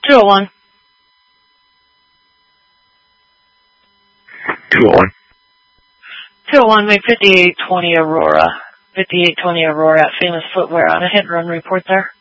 201. 201. 201, make 5820 Aurora. 5820 Aurora at Famous Footwear on a hit and run report there.